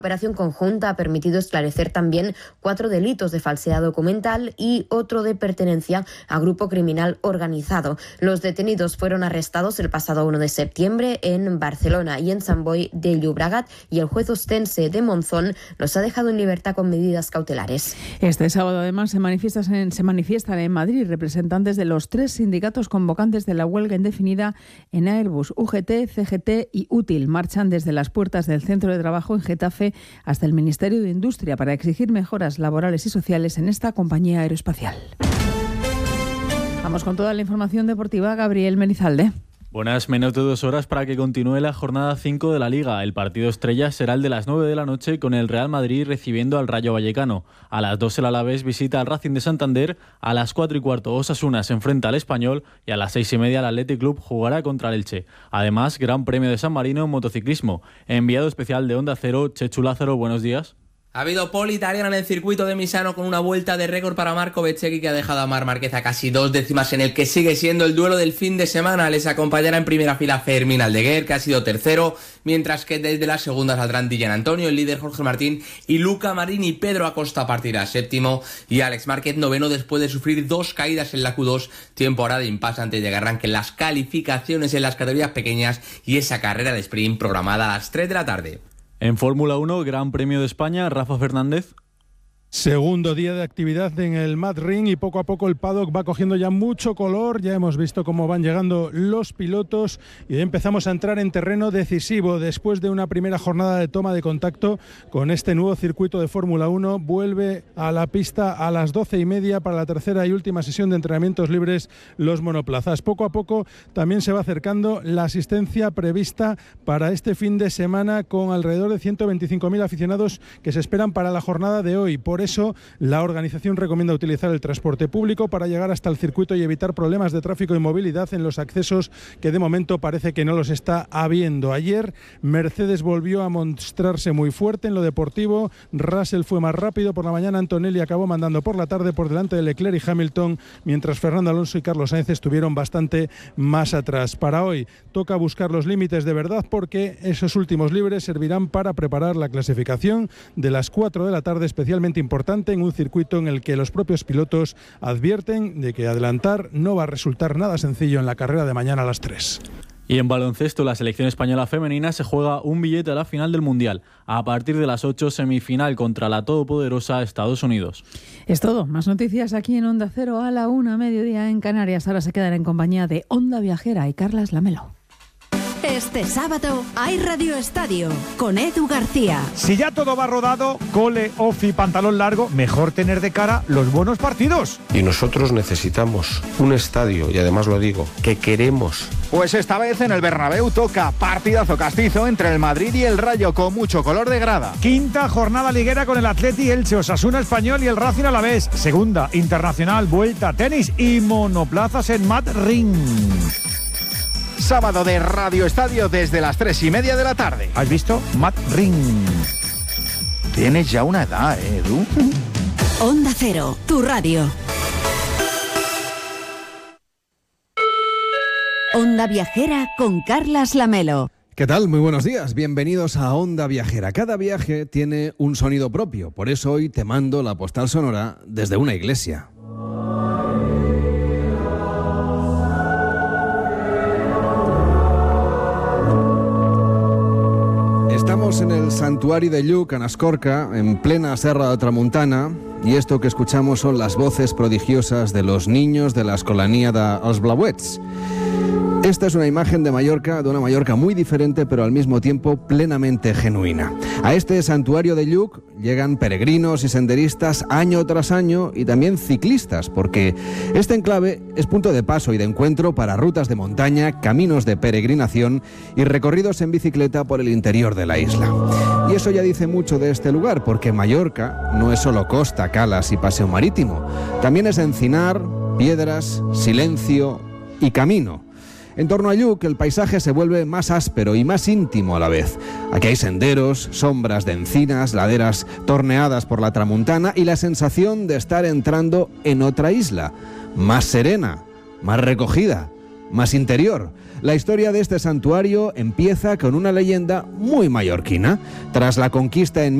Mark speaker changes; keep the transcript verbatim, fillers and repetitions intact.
Speaker 1: La operación conjunta ha permitido esclarecer también cuatro delitos de falsedad documental y otro de pertenencia a grupo criminal organizado. Los detenidos fueron arrestados el pasado uno de septiembre en Barcelona y en Sant Boi de Llobregat, y el juez ostense de Monzón los ha dejado en libertad con medidas cautelares.
Speaker 2: Este sábado además se manifiestan en, se manifiestan en Madrid representantes de los tres sindicatos convocantes de la huelga indefinida en Airbus, U G T, C G T y Útil. Marchan desde las puertas del centro de trabajo en Getafe hasta el Ministerio de Industria para exigir mejoras laborales y sociales en esta compañía aeroespacial. Vamos con toda la información deportiva. Gabriel Menizalde.
Speaker 3: Buenas, menos de dos horas para que continúe la jornada cinco de la Liga. El partido estrella será el de las nueve de la noche con el Real Madrid recibiendo al Rayo Vallecano. A las dos el Alavés visita al Racing de Santander, a las cuatro y cuarto Osasuna se enfrenta al Español y a las seis y media el Athletic Club jugará contra el Elche. Además, Gran Premio de San Marino en motociclismo. Enviado especial de Onda Cero, Chechu Lázaro, buenos días.
Speaker 4: Ha habido pole italiana en el circuito de Misano con una vuelta de récord para Marco Bezzecchi, que ha dejado a Marc Márquez a casi dos décimas en el que sigue siendo el duelo del fin de semana. Les acompañará en primera fila Fermín Aldeguer, que ha sido tercero, mientras que desde la segunda saldrán Dylan Antonio, el líder Jorge Martín y Luca Marini. Y Pedro Acosta partirá séptimo y Alex Márquez noveno después de sufrir dos caídas en la Q dos, tiempo ahora de impasse antes de que arranquen las calificaciones en las categorías pequeñas y esa carrera de sprint programada a las tres de la tarde.
Speaker 3: En Fórmula uno, Gran Premio de España, Rafa Fernández.
Speaker 5: Segundo día de actividad en el Mad Ring y poco a poco el paddock va cogiendo ya mucho color. Ya hemos visto cómo van llegando los pilotos y empezamos a entrar en terreno decisivo. Después de una primera jornada de toma de contacto con este nuevo circuito de Fórmula uno, vuelve a la pista a las doce y media para la tercera y última sesión de entrenamientos libres los monoplazas. Poco a poco también se va acercando la asistencia prevista para este fin de semana, con alrededor de ciento veinticinco mil aficionados que se esperan para la jornada de hoy. Por Por eso, la organización recomienda utilizar el transporte público para llegar hasta el circuito y evitar problemas de tráfico y movilidad en los accesos, que de momento parece que no los está habiendo. Ayer, Mercedes volvió a mostrarse muy fuerte en lo deportivo. Russell fue más rápido por la mañana, Antonelli acabó mandando por la tarde por delante de Leclerc y Hamilton, mientras Fernando Alonso y Carlos Sainz estuvieron bastante más atrás. Para hoy toca buscar los límites de verdad, porque esos últimos libres servirán para preparar la clasificación de las cuatro de la tarde, especialmente importante importante en un circuito en el que los propios pilotos advierten de que adelantar no va a resultar nada sencillo en la carrera de mañana a las tres.
Speaker 3: Y en baloncesto, la selección española femenina se juega un billete a la final del Mundial. A partir de las ocho, semifinal contra la todopoderosa Estados Unidos.
Speaker 2: Es todo. Más noticias aquí en Onda Cero a la una, mediodía en Canarias. Ahora se quedan en compañía de Onda Viajera y Carlas Lamelo.
Speaker 6: Este sábado hay Radio Estadio con Edu García.
Speaker 7: Si ya todo va rodado, cole, ofi, pantalón largo, mejor tener de cara los buenos partidos.
Speaker 8: Y nosotros necesitamos un estadio, y además lo digo, que queremos.
Speaker 7: Pues esta vez en el Bernabéu toca partidazo castizo entre el Madrid y el Rayo, con mucho color de grada. Quinta jornada liguera con el Atleti, Elche, Osasuna, Español y el Racing Alavés. Segunda, internacional, vuelta, tenis y monoplazas en Mad Ring. Sábado de Radio Estadio desde las tres y media de la tarde. ¿Has visto? Mad Ring. Tienes ya una edad, ¿eh, Edu?
Speaker 6: Onda Cero, tu radio. Onda Viajera con Carlas Lamelo.
Speaker 9: ¿Qué tal? Muy buenos días. Bienvenidos a Onda Viajera. Cada viaje tiene un sonido propio. Por eso hoy te mando la postal sonora desde una iglesia. Estamos en el santuari de Lluc, en Ascorca, en plena Serra de Tramuntana, y esto que escuchamos son las voces prodigiosas de los niños de la escolanía de Els Blauets. Esta es una imagen de Mallorca, de una Mallorca muy diferente, pero al mismo tiempo plenamente genuina. A este santuario de Lluc llegan peregrinos y senderistas año tras año, y también ciclistas, porque este enclave es punto de paso y de encuentro para rutas de montaña, caminos de peregrinación y recorridos en bicicleta por el interior de la isla. Y eso ya dice mucho de este lugar, porque Mallorca no es solo costa, calas y paseo marítimo. También es encinar, piedras, silencio y camino. En torno a Lluc, el paisaje se vuelve más áspero y más íntimo a la vez. Aquí hay senderos, sombras de encinas, laderas torneadas por la tramuntana y la sensación de estar entrando en otra isla, más serena, más recogida, más interior. La historia de este santuario empieza con una leyenda muy mallorquina. Tras la conquista en